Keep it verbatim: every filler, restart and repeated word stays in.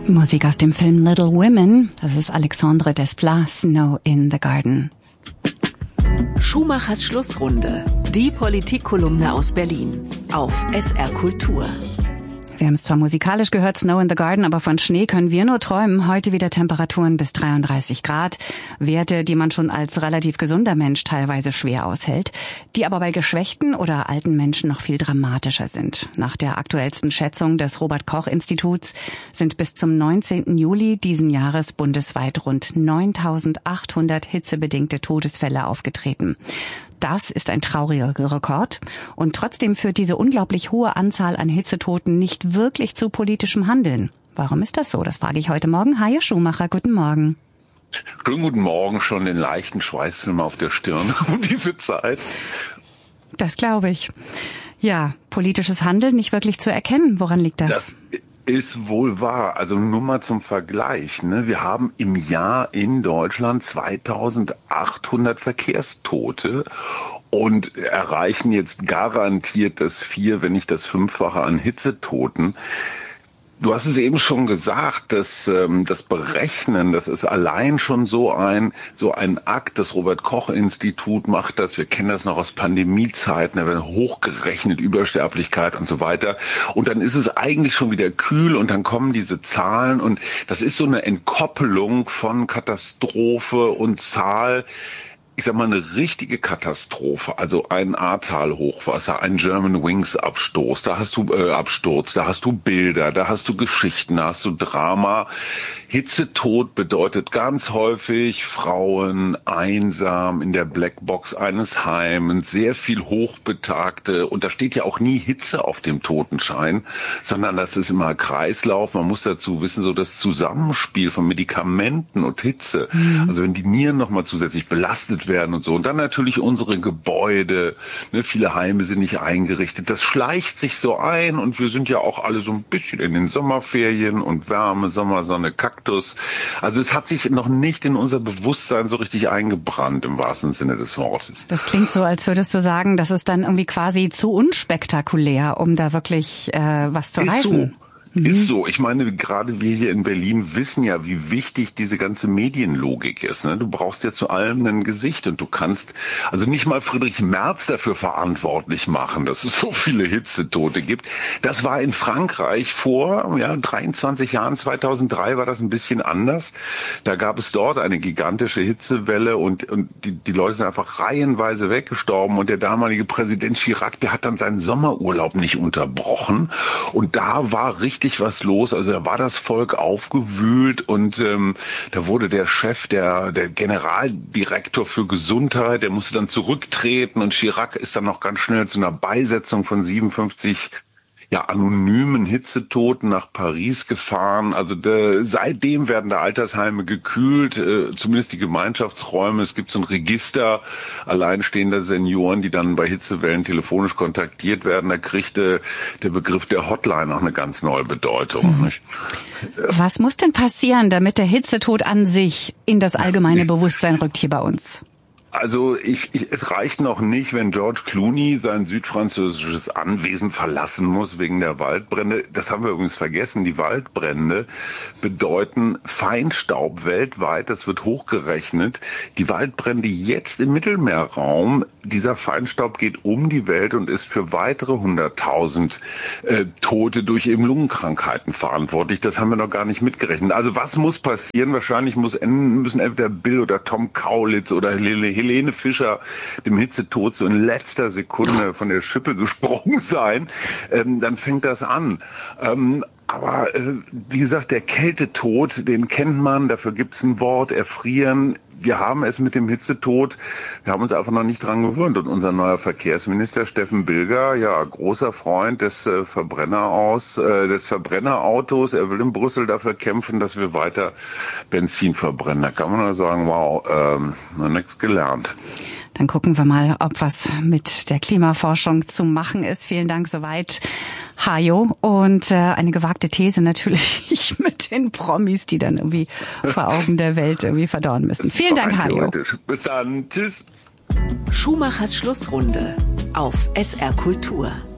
Musik aus dem Film Little Women. Das ist Alexandre Desplat, Snow in the Garden. Schumachers Schlussrunde. Die Politikkolumne aus Berlin. Auf S R Kultur. Wir haben es zwar musikalisch gehört, Snow in the Garden, aber von Schnee können wir nur träumen. Heute wieder Temperaturen bis dreiunddreißig Grad. Werte, die man schon als relativ gesunder Mensch teilweise schwer aushält, die aber bei geschwächten oder alten Menschen noch viel dramatischer sind. Nach der aktuellsten Schätzung des Robert-Koch-Instituts sind bis zum neunzehnten Juli diesen Jahres bundesweit rund neuntausendachthundert hitzebedingte Todesfälle aufgetreten. Das ist ein trauriger Rekord. Und trotzdem führt diese unglaublich hohe Anzahl an Hitzetoten nicht wirklich zu politischem Handeln. Warum ist das so? Das frage ich heute Morgen. Hajo Schumacher, guten Morgen. Schönen guten Morgen, schon den leichten Schweißfilm auf der Stirn um diese Zeit. Das glaube ich. Ja, politisches Handeln nicht wirklich zu erkennen. Woran liegt das? Das ist wohl wahr. Also nur mal zum Vergleich, ne? Wir haben im Jahr in Deutschland zweitausendachthundert Verkehrstote und erreichen jetzt garantiert das Vier, wenn nicht das Fünffache an Hitzetoten. Du hast es eben schon gesagt, dass ähm, das Berechnen, das ist allein schon so ein so ein Akt. Das Robert-Koch-Institut macht das. Wir kennen das noch aus Pandemiezeiten. Da wird hochgerechnet, Übersterblichkeit und so weiter. Und dann ist es eigentlich schon wieder kühl und dann kommen diese Zahlen und das ist so eine Entkoppelung von Katastrophe und Zahl. Ich sag mal, eine richtige Katastrophe, also ein Ahrtal-Hochwasser, ein Germanwings-Absturz, da hast du äh, Absturz, da hast du Bilder, da hast du Geschichten, da hast du Drama. Hitzetod bedeutet ganz häufig Frauen einsam in der Blackbox eines Heims, sehr viel Hochbetagte und da steht ja auch nie Hitze auf dem Totenschein, sondern das ist immer Kreislauf. Man muss dazu wissen, so das Zusammenspiel von Medikamenten und Hitze, mhm. also wenn die Nieren nochmal zusätzlich belastet werden und so. Und dann natürlich unsere Gebäude, ne, viele Heime sind nicht eingerichtet. Das schleicht sich so ein und wir sind ja auch alle so ein bisschen in den Sommerferien und Wärme, Sommersonne, Kaktus. Also es hat sich noch nicht in unser Bewusstsein so richtig eingebrannt im wahrsten Sinne des Wortes. Das klingt so, als würdest du sagen, das ist dann irgendwie quasi zu unspektakulär, um da wirklich äh, was zu ist reißen. So. Ist so. Ich meine, gerade wir hier in Berlin wissen ja, wie wichtig diese ganze Medienlogik ist. Ne? Du brauchst ja zu allem ein Gesicht und du kannst also nicht mal Friedrich Merz dafür verantwortlich machen, dass es so viele Hitzetote gibt. Das war in Frankreich vor ja, dreiundzwanzig Jahren, zweitausenddrei war das ein bisschen anders. Da gab es dort eine gigantische Hitzewelle und, und die, die Leute sind einfach reihenweise weggestorben und der damalige Präsident Chirac, der hat dann seinen Sommerurlaub nicht unterbrochen und da war richtig was los, also da war das Volk aufgewühlt und ähm, da wurde der Chef, der der Generaldirektor für Gesundheit, der musste dann zurücktreten und Chirac ist dann noch ganz schnell zu einer Beisetzung von siebenundfünfzig ja anonymen Hitzetoten nach Paris gefahren. Also de, seitdem werden da Altersheime gekühlt, äh, zumindest die Gemeinschaftsräume. Es gibt so ein Register alleinstehender Senioren, die dann bei Hitzewellen telefonisch kontaktiert werden. Da kriegt äh, der Begriff der Hotline auch eine ganz neue Bedeutung. Mhm. Nicht? Was muss denn passieren, damit der Hitzetod an sich in das allgemeine Bewusstsein rückt hier bei uns? Also ich, ich, es reicht noch nicht, wenn George Clooney sein südfranzösisches Anwesen verlassen muss wegen der Waldbrände. Das haben wir übrigens vergessen. Die Waldbrände bedeuten Feinstaub weltweit. Das wird hochgerechnet. Die Waldbrände jetzt im Mittelmeerraum, dieser Feinstaub geht um die Welt und ist für weitere hunderttausend äh, Tote durch eben Lungenkrankheiten verantwortlich. Das haben wir noch gar nicht mitgerechnet. Also was muss passieren? Wahrscheinlich muss, müssen entweder Bill oder Tom Kaulitz oder Helene Helene Fischer dem Hitzetod so in letzter Sekunde von der Schippe gesprungen sein, ähm, dann fängt das an. Ähm, aber äh, wie gesagt, der Kältetod, den kennt man, dafür gibt's ein Wort, erfrieren. Wir haben es mit dem Hitzetod, wir haben uns einfach noch nicht dran gewöhnt. Und unser neuer Verkehrsminister Steffen Bilger, ja, großer Freund des äh, Verbrenneraus, äh, des Verbrennerautos. Er will in Brüssel dafür kämpfen, dass wir weiter Benzin verbrennen. Da kann man nur sagen, wow, ähm, noch nichts gelernt. Dann gucken wir mal, ob was mit der Klimaforschung zu machen ist. Vielen Dank soweit, Hajo. Und äh, eine gewagte These natürlich mit den Promis, die dann irgendwie vor Augen der Welt irgendwie verdorren müssen. Vielen Dank, Hajo. Bis dann. Tschüss. Schumachers Schlussrunde auf S R Kultur.